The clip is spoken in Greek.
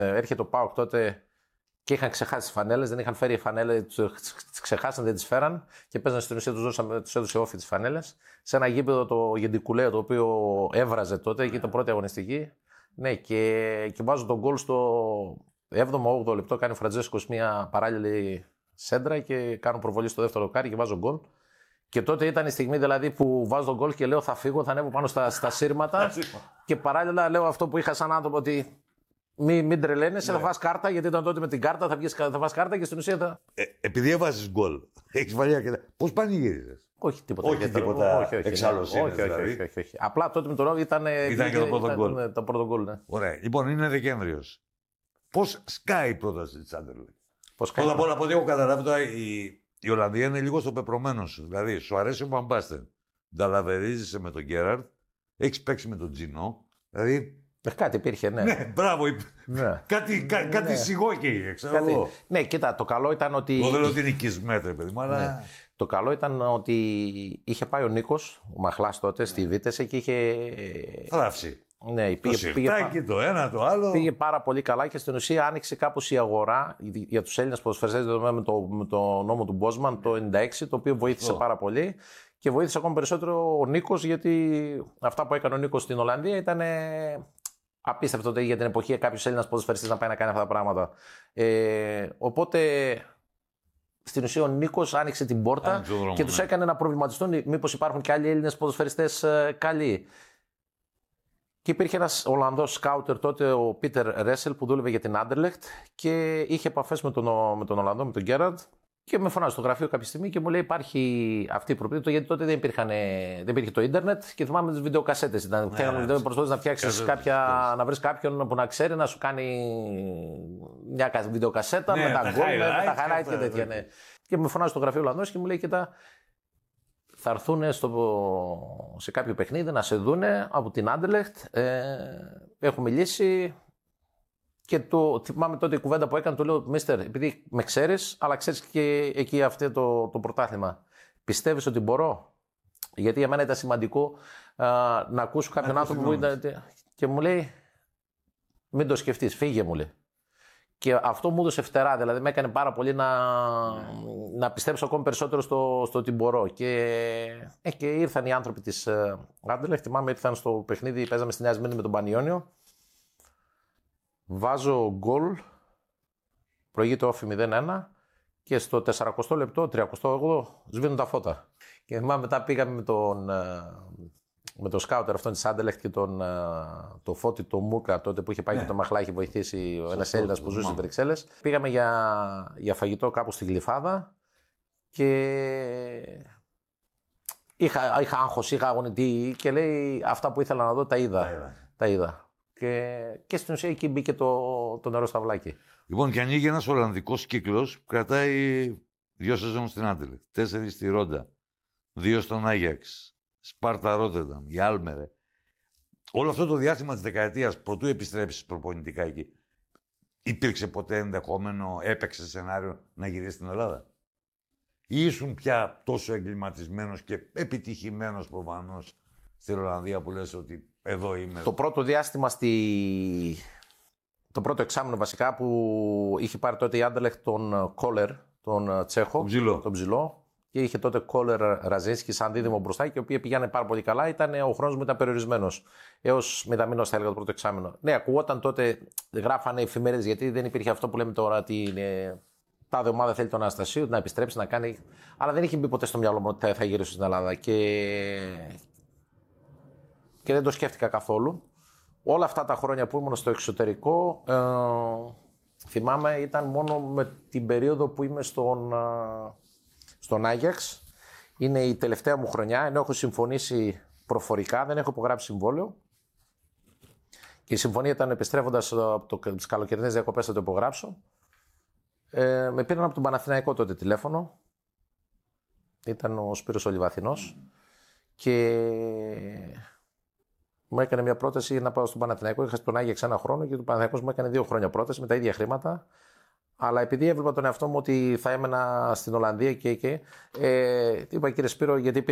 Έρχεται ο ΠΑΟΚ τότε και είχαν ξεχάσει τις φανέλες, δεν είχαν φέρει φανέλες, τις ξεχάσαν, δεν τις φέραν και παίζανε στην ουσία, τους έδωσε όφη τις φανέλες. Σε ένα γήπεδο το Γεντικουλέ, το οποίο έβραζε τότε, εκεί ήταν πρώτη αγωνιστική. Ναι, και βάζω τον γκολ στο 7ο-8ο λεπτό. Κάνει ο Φραντζέσκος μια παράλληλη σέντρα και κάνω προβολή στο δεύτερο δοκάρι και βάζω γκολ. Και τότε ήταν η στιγμή δηλαδή που βάζω τον γκολ και λέω θα φύγω, θα ανέβω πάνω στα σύρματα. Και παράλληλα λέω αυτό που είχα σαν άνθρωπο ότι. Μην τρελαίνεσαι, θα φας κάρτα, γιατί ήταν τότε με την κάρτα, θα φας κάρτα και στην ουσία θα. Επειδή έβαζες γκολ, έχεις βάλει αρκετά. Πώς πανηγύριζες? Όχι τίποτα. Όχι τίποτα εξάλλωσης. Όχι. Απλά τότε με τον Ρόβι ήταν και το πρώτο γκολ. Το πρώτο γκολ, ναι. Ωραία. Λοιπόν, είναι Δεκέμβριος. Πώς σκάει η πρόταση της Άντερλεχτ? Πρώτα απ' όλα, από ό,τι έχω καταλάβει τώρα, η Ολλανδία είναι λίγο στο πεπρωμένο σου. Δηλαδή, σου αρέσει ο Βαμπάστεν. Νταλαβερίζεσαι με τον Γκέραρντ, έχεις παίξει με τον Τζινό. Δηλαδή. Κάτι υπήρχε, ναι. Ναι, μπράβο. Ναι. Κάτι σιγόκαιγε, ξέρω εγώ. Ναι, κοίτα, το καλό ήταν ότι. Εγώ δεν λέω ότι είναι οικισμέτρε, παιδί μου, αλλά. Ναι. Το καλό ήταν ότι είχε πάει ο Νίκος, ο Μαχλάς τότε, στη Βίτεσε και είχε. Θράψει. Ναι, πήγε το ένα, το άλλο. Πήγε πάρα πολύ καλά και στην ουσία άνοιξε κάπως η αγορά για τους Έλληνες ποδοσφαιριστές με το νόμο του Μπόσμαν το 1996, το οποίο βοήθησε πάρα πολύ. Και βοήθησε ακόμα περισσότερο ο Νίκος, γιατί αυτά που έκανε ο Νίκος στην Ολλανδία ήταν απίστευτο για την εποχή κάποιος Έλληνας ποδοσφαιριστής να πάει να κάνει αυτά τα πράγματα. Οπότε στην ουσία ο Νίκος άνοιξε την πόρτα και τους έκανε να προβληματιστούν μήπως υπάρχουν και άλλοι Έλληνες ποδοσφαιριστές καλοί. Και υπήρχε ένας Ολλανδός σκάουτερ τότε, ο Πίτερ Ρέσελ, που δούλευε για την Άντερλεχτ και είχε επαφές με τον Ολλανδό, με τον Γκέραρντ. Και με φωνάζει στο γραφείο κάποια στιγμή και μου λέει: υπάρχει αυτή η προοπτική, γιατί τότε δεν υπήρχε το ίντερνετ και θυμάμαι τις βιντεοκασέτες. Προσπαθείς να φτιάξεις να βρεις κάποιον που να ξέρει να σου κάνει μια βιντεοκασέτα με τα γκολ, με τα highlight και τέτοια. Ναι. Και με φωνάζει στο γραφείο ο Ολλανδός και μου λέει: κοίτα, θα έρθουν σε κάποιο παιχνίδι να σε δούνε από την Άντερλεχτ. Έχω μιλήσει. Και θυμάμαι τότε η κουβέντα που έκανε, του λέω: Μίστερ, επειδή με ξέρεις, αλλά ξέρεις και εκεί αυτό το πρωτάθλημα. Πιστεύεις ότι μπορώ? Γιατί για μένα ήταν σημαντικό να ακούσω κάποιον άνθρωπο που ήταν. Και μου λέει: μην το σκεφτείς, φύγε, μου λέει. Και αυτό μου έδωσε φτερά, δηλαδή με έκανε πάρα πολύ να πιστέψω ακόμη περισσότερο στο ότι μπορώ. Και ήρθαν οι άνθρωποι της Άντερλεχτ, θυμάμαι, ήρθαν στο παιχνίδι, παίζαμε στη Νέα Σμύρνη με τον Πανιόνιο. Βάζω γκολ, προηγείται όφη 0-1 και στο 40 λεπτό, 38 σβήνουν τα φώτα. Και θυμάμαι μετά πήγαμε με τον σκάουτερ αυτόν της Άντερλεχτ και το Φώτη, το Μούκα τότε που είχε πάει και το Μαχλά, είχε βοηθήσει ένας Έλληνας που ζούσε στις Βρυξέλλες. Πήγαμε για φαγητό κάπου στη Γλυφάδα και είχα άγχος, είχα αγωνιτή και λέει αυτά που ήθελα να δω τα είδα. Και στην ουσία εκεί μπήκε το νερό στα βλάκια. Λοιπόν, και ανοίγει ένας Ολλανδικός κύκλος που κρατάει 2 σεζόν στην Άντερλεχτ, 4 στη Ρόντα, 2 στον Άγιαξ, Σπάρτα Ρότερνταμ, η Άλμερε. Όλο αυτό το διάστημα της δεκαετίας, πρωτού επιστρέψεις προπονητικά εκεί, υπήρξε ποτέ ενδεχόμενο, έπαιξε σενάριο να γυρίσεις στην Ελλάδα? Ή ήσουν πια τόσο εγκληματισμένος και επιτυχημένος προφανώς στην Ολλανδία που λες ότι εδώ είμαι? Το πρώτο διάστημα το πρώτο εξάμηνο βασικά που είχε πάρει τότε η Άντερλεχτ τον Κόλερ, τον Τσέχο, τον ψηλό, και είχε τότε Κόλερ Ραζίνσκι σαν δίδυμο μπροστά και ο οποίος πήγαινε πάρα πολύ καλά. Ο χρόνος μου ήταν περιορισμένος. Έως μηδαμινός θα έλεγα το πρώτο εξάμηνο. Ναι, ακουγόταν τότε, γράφανε εφημερίδες, γιατί δεν υπήρχε αυτό που λέμε τώρα ότι τάδε ομάδα θέλει τον Αναστασίου να επιστρέψει να κάνει. Αλλά δεν είχε μπει ποτέ στο μυαλό μου ότι θα γυρίσω στην Ελλάδα. Και δεν το σκέφτηκα καθόλου. Όλα αυτά τα χρόνια που ήμουν στο εξωτερικό, θυμάμαι ήταν μόνο με την περίοδο που είμαι στον Άγιαξ. Είναι η τελευταία μου χρονιά, ενώ έχω συμφωνήσει προφορικά, δεν έχω υπογράψει συμβόλαιο. Και η συμφωνία ήταν επιστρέφοντας από τις καλοκαιρινές διακοπές θα το υπογράψω. Με πήραν από τον Παναθηναϊκό τότε τηλέφωνο. Ήταν ο Σπύρος ο Λιβαθινός. Και μου έκανε μια πρόταση να πάω στον Παναθηναϊκό. Είχα στον Άγιαξ ένα χρόνο και ο Παναθηναϊκός μου έκανε 2 χρόνια πρόταση με τα ίδια χρήματα. Αλλά επειδή έβλεπα τον εαυτό μου ότι θα έμενα στην Ολλανδία είπα: κύριε Σπύρο, γιατί